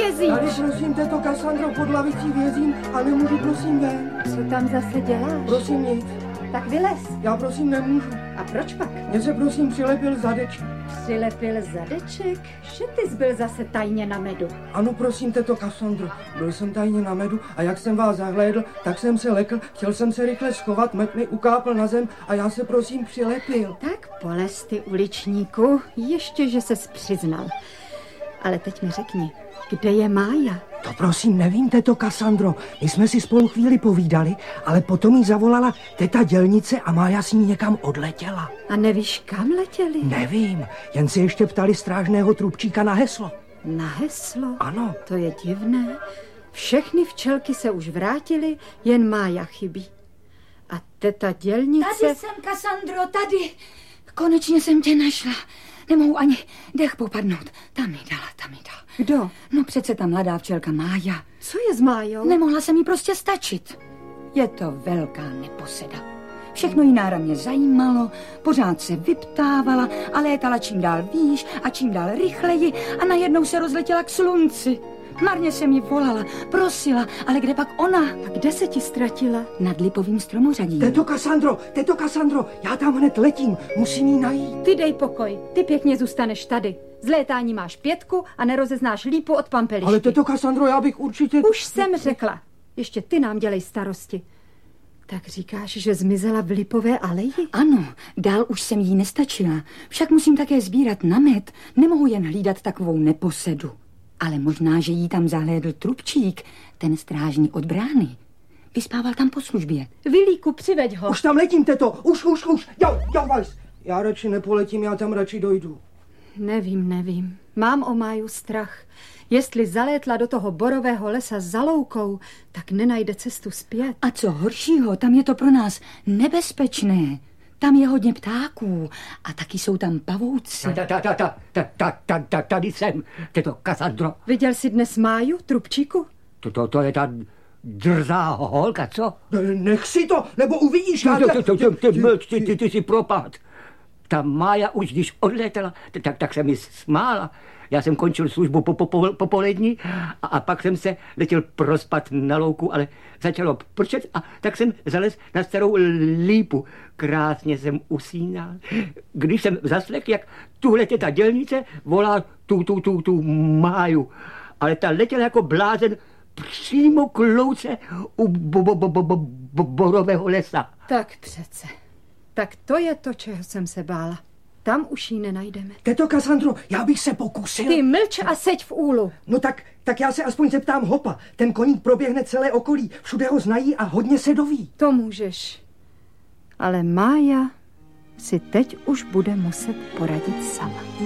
vězíš? Tady prosím, této Cassandro, pod lavicí vězím a nemůžu prosím ven. Co tam zase děláš? Prosím nic. Tak vylez. Já prosím nemůžu. A proč pak? Mně se prosím přilepil zadeček. Přilepil zadeček? Že ty jsi byl zase tajně na medu. Ano, prosím, této Cassandro, byl jsem tajně na medu a jak jsem vás zahlédl, tak jsem se lekl, chtěl jsem se rychle schovat, med mi ukápl na zem a já se prosím přilepil. Tak polez ty, uličníku, ještě, že ses přiznal. Ale teď mi řekni, kde je Mája? To prosím nevím, této Cassandro, my jsme si spolu chvíli povídali, ale potom jí zavolala teta dělnice a Mája s ní někam odletěla. A nevíš, kam letěli? Nevím, jen si ještě ptali strážného trubčíka na heslo. Na heslo? Ano. To je divné. Všechny včelky se už vrátily, jen Mája chybí. A teta dělnice... Tady jsem, Cassandro, tady. Konečně jsem tě našla. Nemohu ani dech popadnout. Tam mi dala. Kdo? No přece ta mladá včelka Mája. Co je s Májou? Nemohla se mi prostě stačit. Je to velká neposeda. Všechno jí náramně zajímalo, pořád se vyptávala a létala čím dál výš a čím dál rychleji a najednou se rozletěla k slunci. Marně jsem jí volala, prosila, ale kde pak ona? A kde se ti ztratila? Nad lipovým stromořadím. Této Cassandro, já tam hned letím, musím jí najít. Ty dej pokoj, ty pěkně zůstaneš tady. Z létání máš 5 a nerozeznáš lípu od pampelišky. Ale této Cassandro, já bych určitě... Už jsem řekla, ještě ty nám dělej starosti. Tak říkáš, že zmizela v lipové aleji? Ano, dál už jsem jí nestačila. Však musím také sbírat namet. Nemohu jen hlídat takovou neposedu. Ale možná, že jí tam zahlédl trubčík, ten strážný od brány. Vyspával tam po službě. Vilíku, přiveď ho. Už tam letím, teto, už. Jo, Vajs. Já radši nepoletím, já tam radši dojdu. Nevím. Mám o Máju strach. Jestli zalétla do toho borového lesa za loukou, tak nenajde cestu zpět. A co horšího, tam je to pro nás nebezpečné. Tam je hodně ptáků a taky jsou tam pavouci. Tady jsem, této Cassandro. Viděl jsi dnes Máju, trubčíku? To je ta drzá holka, co? Nech si to, nebo uvidíš. Ty si propad. Ta Mája už, když odletěla, tak se mi smála. Já jsem končil službu popolední a pak jsem se letěl prospat na louku, ale začalo pršet a tak jsem zalez na starou lípu. Krásně jsem usínal. Když jsem zaslechl, jak tuhle ta dělnice volá tu Máju, ale ta letěla jako blázen přímo k louce u borového lesa. Tak přece. Tak to je to, čeho jsem se bála. Tam už ji nenajdeme. Této Cassandro, já bych se pokusil. Ty mlč a seď v úlu. No tak já se aspoň zeptám Hopa. Ten koník proběhne celé okolí. Všude ho znají a hodně se doví. To můžeš. Ale Mája si teď už bude muset poradit sama.